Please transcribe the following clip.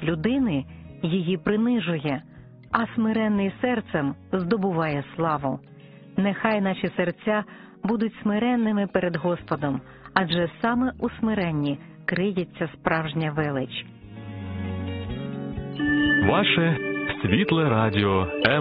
людини її принижує, а смиренний серцем здобуває славу. Нехай наші серця будуть смиренними перед Господом, адже саме у смиренні криється справжня велич. Ваше світле радіо